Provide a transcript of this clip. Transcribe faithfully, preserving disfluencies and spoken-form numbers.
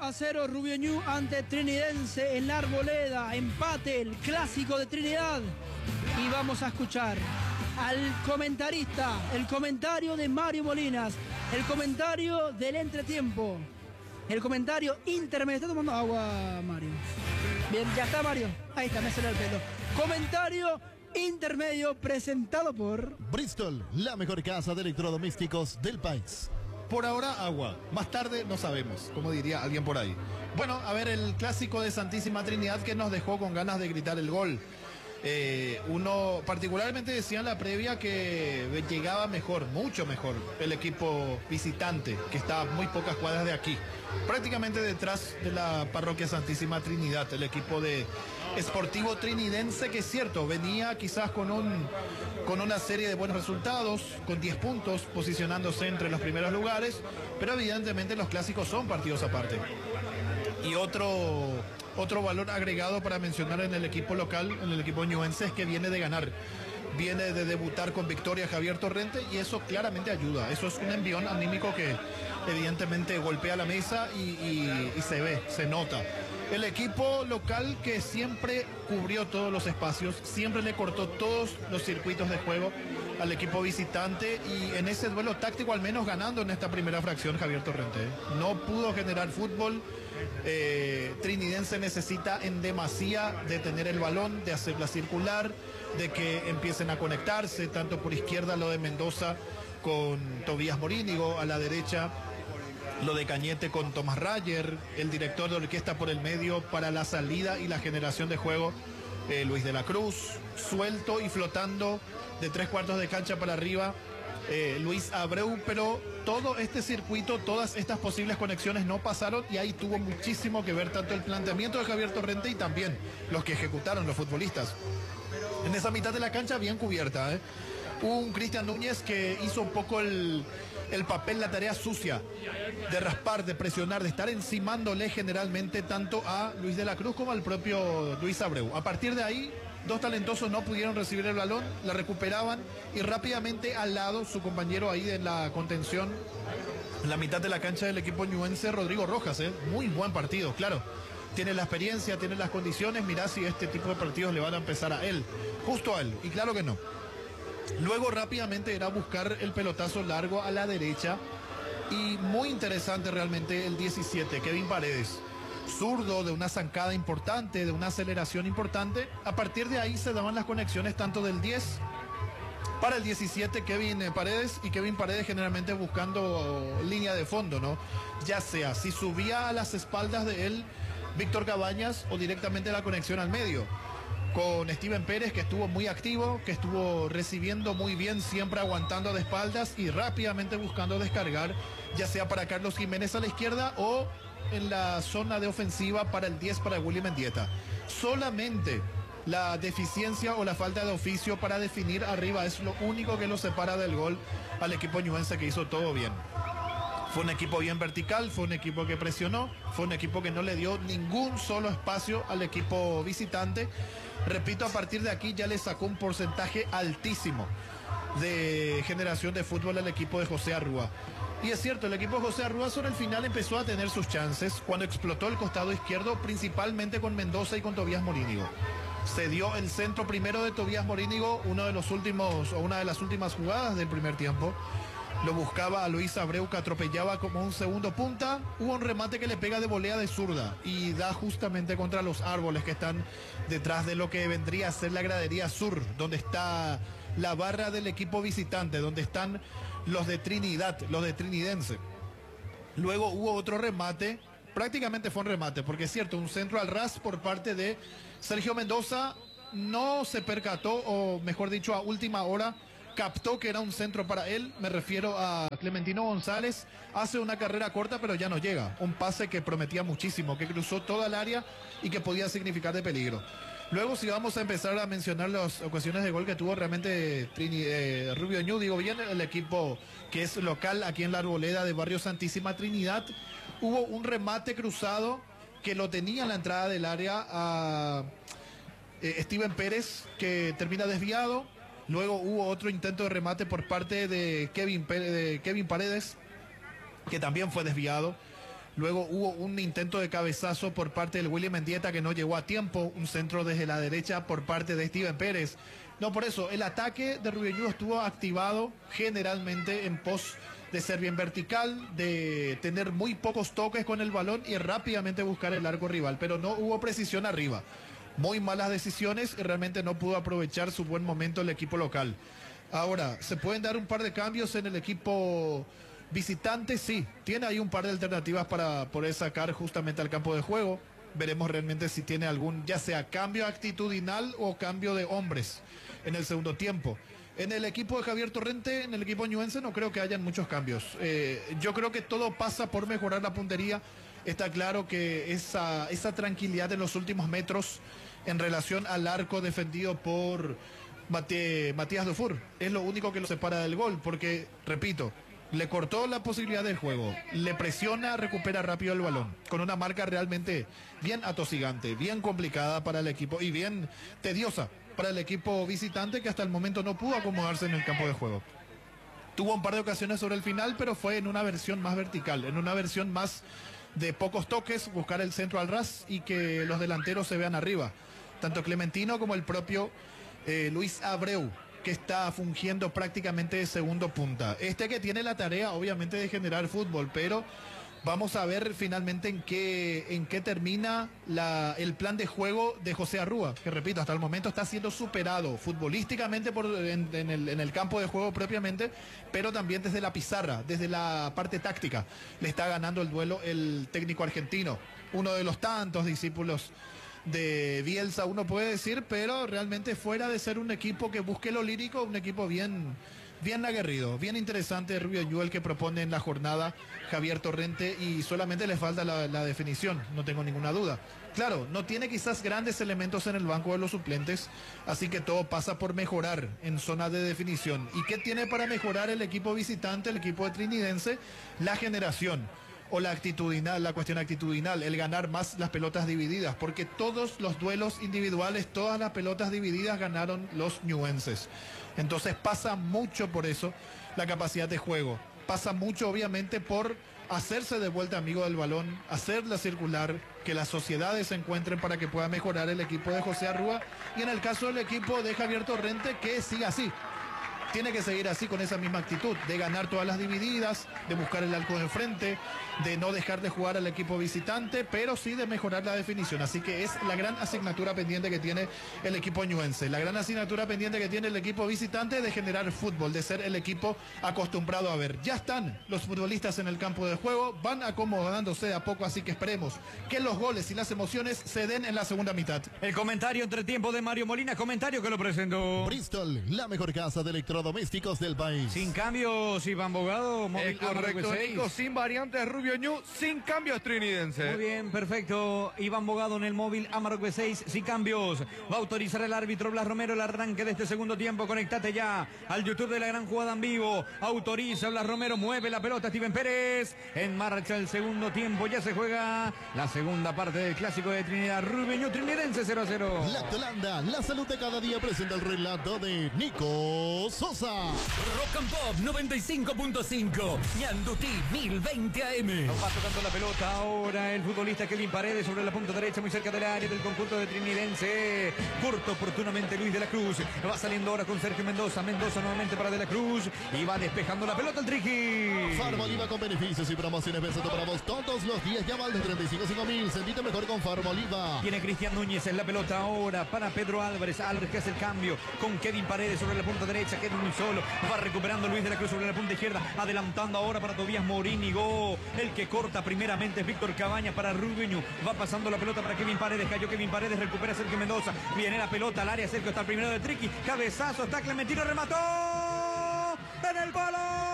a cero Rubio Ñu ante Trinidense en la Arboleda. Empate, el clásico de Trinidad. Y vamos a escuchar al comentarista, el comentario de Mario Molinas, el comentario del entretiempo, el comentario intermedio. Está tomando agua, Mario. Bien, ya está, Mario. Ahí está, me salió el pelo. Comentario intermedio presentado por Bristol, la mejor casa de electrodomésticos del país. Por ahora, agua. Más tarde, no sabemos, como diría alguien por ahí. Bueno, a ver, el clásico de Santísima Trinidad que nos dejó con ganas de gritar el gol. Eh, uno, particularmente decía en la previa que llegaba mejor, mucho mejor, el equipo visitante, que está a muy pocas cuadras de aquí. Prácticamente detrás de la parroquia Santísima Trinidad, el equipo de Sportivo Trinidense, que es cierto, venía quizás con un con una serie de buenos resultados, con diez puntos, posicionándose entre los primeros lugares, pero evidentemente los clásicos son partidos aparte. Y otro, otro valor agregado para mencionar en el equipo local, en el equipo ñuense, es que viene de ganar. Viene de debutar con victoria Javier Torrente y eso claramente ayuda. Eso es un envión anímico que evidentemente golpea la mesa y, y, y se ve, se nota. El equipo local que siempre cubrió todos los espacios, siempre le cortó todos los circuitos de juego al equipo visitante y en ese duelo táctico al menos ganando en esta primera fracción Javier Torrente. No pudo generar fútbol. Eh, Trinidense necesita en demasía de tener el balón, de hacerla circular, de que empiecen a conectarse, tanto por izquierda lo de Mendoza con Tobías Morínigo, a la derecha lo de Cañete con Tomás Rayer, el director de orquesta por el medio para la salida y la generación de juego, eh, Luis de la Cruz, suelto y flotando de tres cuartos de cancha para arriba, eh, Luis Abreu, pero todo este circuito, todas estas posibles conexiones no pasaron y ahí tuvo muchísimo que ver tanto el planteamiento de Javier Torrente y también los que ejecutaron los futbolistas. En esa mitad de la cancha bien cubierta, ¿eh? Un Cristian Núñez que hizo un poco el, el papel, la tarea sucia, de raspar, de presionar, de estar encimándole generalmente tanto a Luis de la Cruz como al propio Luis Abreu. A partir de ahí, dos talentosos no pudieron recibir el balón, la recuperaban y rápidamente al lado, su compañero ahí en la contención, en la mitad de la cancha del equipo ñuense, Rodrigo Rojas, ¿eh? Muy buen partido, claro. Tiene la experiencia, tiene las condiciones, mirá si este tipo de partidos le van a empezar a él, justo a él, y claro que no. Luego rápidamente era buscar el pelotazo largo a la derecha y muy interesante realmente el diecisiete, Kevin Paredes. Zurdo, de una zancada importante, de una aceleración importante. A partir de ahí se daban las conexiones tanto del diez para el diecisiete, Kevin Paredes, y Kevin Paredes generalmente buscando línea de fondo, ¿no? Ya sea si subía a las espaldas de él Víctor Cabañas o directamente la conexión al medio. Con Steven Pérez, que estuvo muy activo, que estuvo recibiendo muy bien, siempre aguantando de espaldas y rápidamente buscando descargar, ya sea para Carlos Jiménez a la izquierda o en la zona de ofensiva para el diez para Willy Mendieta. Solamente la deficiencia o la falta de oficio para definir arriba es lo único que lo separa del gol al equipo ñuense, que hizo todo bien. Fue un equipo bien vertical, fue un equipo que presionó, fue un equipo que no le dio ningún solo espacio al equipo visitante. Repito, a partir de aquí ya le sacó un porcentaje altísimo de generación de fútbol al equipo de José Arrúa. Y es cierto, el equipo de José Arrúa sobre el final empezó a tener sus chances cuando explotó el costado izquierdo, principalmente con Mendoza y con Tobías Morínigo. Se dio el centro primero de Tobías Morínigo, uno de los últimos, o una de las últimas jugadas del primer tiempo. Lo buscaba a Luis Abreu, que atropellaba como un segundo punta. Hubo un remate que le pega de volea de zurda y da justamente contra los árboles que están detrás de lo que vendría a ser la gradería sur, donde está la barra del equipo visitante, donde están los de Trinidad, los de Trinidense. Luego hubo otro remate, prácticamente fue un remate, porque es cierto, un centro al ras por parte de Sergio Mendoza. No se percató, o mejor dicho, a última hora captó que era un centro para él. Me refiero a Clementino González. Hace una carrera corta, pero ya no llega. Un pase que prometía muchísimo, que cruzó toda el área y que podía significar de peligro. Luego, si vamos a empezar a mencionar las ocasiones de gol que tuvo realmente Trini, eh, Rubio Ñu, digo bien, el equipo que es local aquí en la Arboleda de Barrio Santísima Trinidad, hubo un remate cruzado que lo tenía en la entrada del área a eh, Steven Pérez, que termina desviado. Luego hubo otro intento de remate por parte de Kevin, Pérez, de Kevin Paredes, que también fue desviado. Luego hubo un intento de cabezazo por parte del William Mendieta que no llegó a tiempo. Un centro desde la derecha por parte de Steven Pérez. No, por eso, el ataque de Rubio Ñu estuvo activado generalmente en pos de ser bien vertical, de tener muy pocos toques con el balón y rápidamente buscar el arco rival. Pero no hubo precisión arriba. Muy malas decisiones y realmente no pudo aprovechar su buen momento el equipo local. Ahora, ¿se pueden dar un par de cambios en el equipo visitante? Sí, tiene ahí un par de alternativas para poder sacar justamente al campo de juego. Veremos realmente si tiene algún, ya sea cambio actitudinal o cambio de hombres en el segundo tiempo. En el equipo de Javier Torrente, en el equipo ñuense, no creo que hayan muchos cambios. Eh, yo creo que todo pasa por mejorar la puntería. Está claro que esa, esa tranquilidad en los últimos metros en relación al arco defendido por Mate, Matías Dufour es lo único que lo separa del gol, porque, repito, le cortó la posibilidad del juego, le presiona, recupera rápido el balón, con una marca realmente bien atosigante, bien complicada para el equipo y bien tediosa para el equipo visitante, que hasta el momento no pudo acomodarse en el campo de juego. Tuvo un par de ocasiones sobre el final, pero fue en una versión más vertical, en una versión más de pocos toques, buscar el centro al ras y que los delanteros se vean arriba. Tanto Clementino como el propio eh, Luis Abreu, que está fungiendo prácticamente de segundo punta. Este que tiene la tarea, obviamente, de generar fútbol, pero vamos a ver finalmente en qué, en qué termina la, el plan de juego de José Arrúa, que repito, hasta el momento está siendo superado futbolísticamente por, en, en, el, en el campo de juego propiamente, pero también desde la pizarra, desde la parte táctica. Le está ganando el duelo el técnico argentino, uno de los tantos discípulos de Bielsa, uno puede decir, pero realmente fuera de ser un equipo que busque lo lírico, un equipo bien, bien aguerrido, bien interesante de Rubio Ñu, el que propone en la jornada Javier Torrente, y solamente le falta la, la definición, no tengo ninguna duda. Claro, no tiene quizás grandes elementos en el banco de los suplentes, así que todo pasa por mejorar en zona de definición. ¿Y qué tiene para mejorar el equipo visitante, el equipo de Trinidense? La generación. O la actitudinal, la cuestión actitudinal, el ganar más las pelotas divididas, porque todos los duelos individuales, todas las pelotas divididas ganaron los ñuenses. Entonces pasa mucho por eso la capacidad de juego, pasa mucho obviamente por hacerse de vuelta amigo del balón, hacerla circular, que las sociedades se encuentren para que pueda mejorar el equipo de José Arrúa, y en el caso del equipo de Javier Torrente, que siga así. Tiene que seguir así, con esa misma actitud, de ganar todas las divididas, de buscar el arco de frente, de no dejar de jugar al equipo visitante, pero sí de mejorar la definición. Así que es la gran asignatura pendiente que tiene el equipo ñuense, la gran asignatura pendiente que tiene el equipo visitante, de generar fútbol, de ser el equipo acostumbrado a ver. Ya están los futbolistas en el campo de juego, van acomodándose de a poco, así que esperemos que los goles y las emociones se den en la segunda mitad. El comentario entre tiempo de Mario Molina, comentario que lo presentó Bristol, la mejor casa de electrodomésticos del país. Sin cambios, Iván Bogado, móvil Es correcto, Nico, sin variantes, Rubio Ñu, sin cambios, Trinidense. Muy bien, perfecto. Iván Bogado en el móvil Amarok B seis, sin cambios. Va a autorizar el árbitro Blas Romero el arranque de este segundo tiempo. Conectate ya al YouTube de la gran jugada en vivo. Autoriza Blas Romero, mueve la pelota Steven Pérez. En marcha el segundo tiempo, ya se juega la segunda parte del clásico de Trinidad. Rubio Ñu, Trinidense cero a cero. Lactolanda, la salud de cada día, presenta el relato de Nico Sosa. Rock and Pop noventa y cinco punto cinco, Ñandutí mil veinte A M. No va tocando la pelota ahora el futbolista Kevin Paredes sobre la punta derecha, muy cerca del área del conjunto de Trinidense. Corta oportunamente Luis de la Cruz. Va saliendo ahora con Sergio Mendoza. Mendoza nuevamente para de la Cruz. Y va despejando la pelota el Triqui. Farmoliva con beneficios y promociones pensando para vos todos los días. Llama al de treinta y cinco cinco mil. Sentite mejor con Farmoliva. Tiene Cristian Núñez en la pelota ahora para Pedro Álvarez. Álvarez que hace el cambio con Kevin Paredes sobre la punta derecha. Kevin muy solo. Va recuperando Luis de la Cruz sobre la punta izquierda. Adelantando ahora para Tobías Morínigo. El que corta primeramente es Víctor Cabañas para Rubio Ñu. Va pasando la pelota para Kevin Paredes. Cayó Kevin Paredes. Recupera Sergio Mendoza. Viene la pelota al área. Sergio está el primero de Triqui. Cabezazo. Está Clementino. Remató. En el palo.